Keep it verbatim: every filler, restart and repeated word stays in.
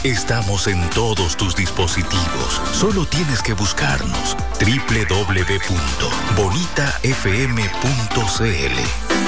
Estamos en todos tus dispositivos. Solo tienes que buscarnos. doble u doble u doble u punto bonita f m punto c l